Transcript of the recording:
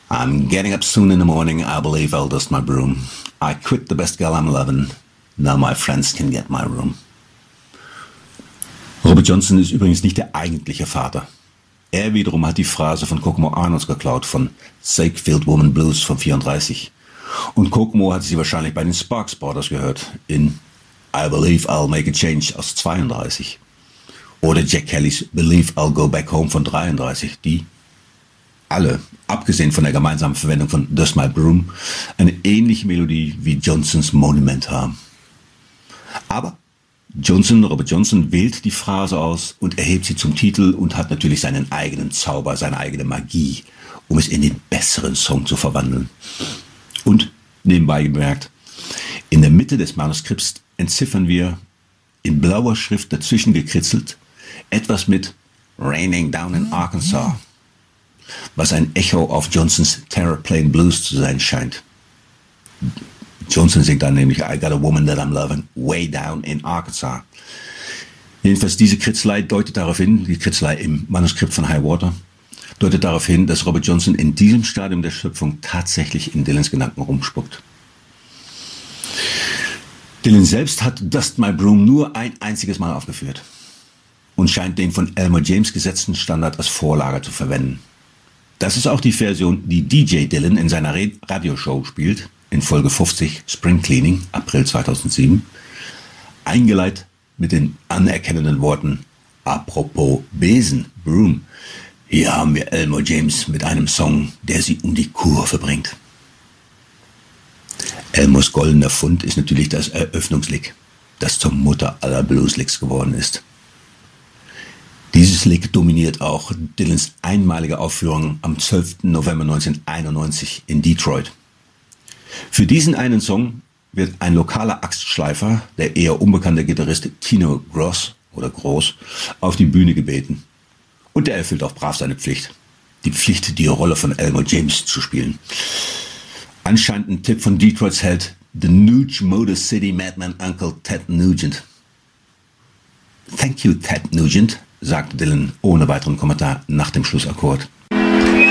I'm getting up soon in the morning, I believe I'll dust my broom. I quit the best girl I'm loving, now my friends can get my room. Robert Johnson ist übrigens nicht der eigentliche Vater. Er wiederum hat die Phrase von Kokomo Arnold geklaut, von Sakefield Woman Blues von 34. Und Kokomo hat sie wahrscheinlich bei den Sparks Brothers gehört, in I Believe I'll Make a Change aus 32. Oder Jack Kellys Believe I'll Go Back Home von 33, die alle, abgesehen von der gemeinsamen Verwendung von Dust My Broom, eine ähnliche Melodie wie Johnsons Monument haben. Aber Robert Johnson wählt die Phrase aus und erhebt sie zum Titel und hat natürlich seinen eigenen Zauber, seine eigene Magie, um es in den besseren Song zu verwandeln. Und, nebenbei bemerkt, in der Mitte des Manuskripts entziffern wir in blauer Schrift dazwischen gekritzelt etwas mit Raining Down in Arkansas, was ein Echo auf Johnsons Terraplane Blues zu sein scheint. Johnson singt dann nämlich I got a woman that I'm loving way down in Arkansas. Jedenfalls diese Kritzelei deutet darauf hin, die Kritzelei im Manuskript von High Water, deutet darauf hin, dass Robert Johnson in diesem Stadium der Schöpfung tatsächlich in Dylans Gedanken rumspuckt. Dylan selbst hat Dust My Broom nur ein einziges Mal aufgeführt und scheint den von Elmore James gesetzten Standard als Vorlage zu verwenden. Das ist auch die Version, die DJ Dylan in seiner Radioshow spielt, in Folge 50 Spring Cleaning, April 2007, eingeleitet mit den anerkennenden Worten apropos Besen, Broom. Hier haben wir Elmore James mit einem Song, der sie um die Kurve bringt. Elmores goldener Fund ist natürlich das Eröffnungslick, das zur Mutter aller Blueslicks geworden ist. Dieses Lick dominiert auch Dylans einmalige Aufführung am 12. November 1991 in Detroit. Für diesen einen Song wird ein lokaler Axtschleifer, der eher unbekannte Gitarrist Tino Gross, auf die Bühne gebeten. Und er erfüllt auch brav seine Pflicht. Die Pflicht, die Rolle von Elmore James zu spielen. Anscheinend ein Tipp von Detroits Held, The Nuge Motor City Madman Uncle Ted Nugent. Thank you, Ted Nugent, sagte Dylan ohne weiteren Kommentar nach dem Schlussakkord.